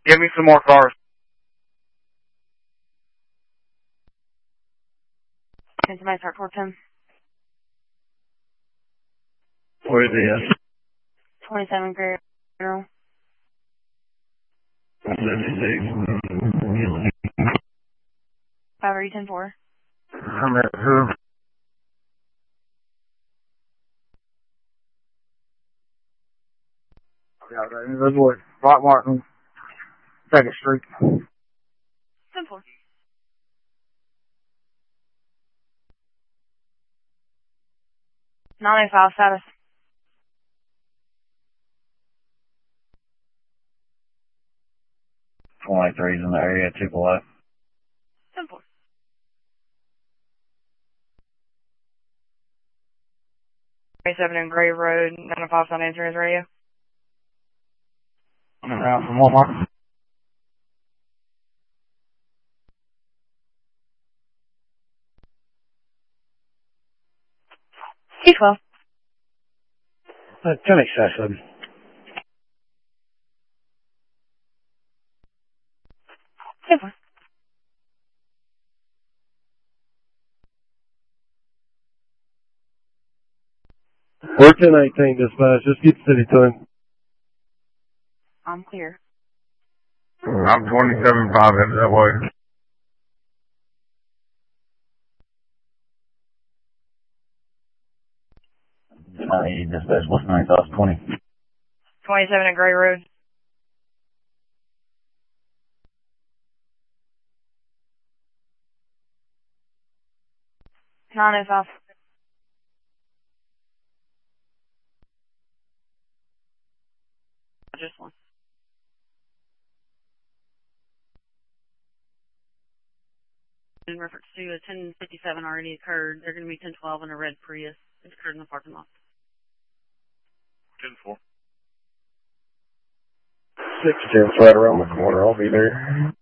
Give me some more cars. Can somebody start 410? Where is he at? 27 Gray Road. 76. 5-10-4. I'm at who? Yeah, that's what. Rock Martin, 2nd Street. 10-4. 905 status. 23's in the area, 2 below. 10-4. 27 in Gray Road, 905 not answering his radio. I'm out from Walmart. T12. 10 excessive. 10-4. We're 1018 dispatch. Just get the city time. I'm clear. I'm 27.5 headed that way. Dispatch, what's 9,020? 27 in Gray Road. 905. Just one. In reference to a 1057 already occurred, they're going to be 1012 in a red Prius. It occurred in the parking lot. 10-4. 610's right around the corner. I'll be there.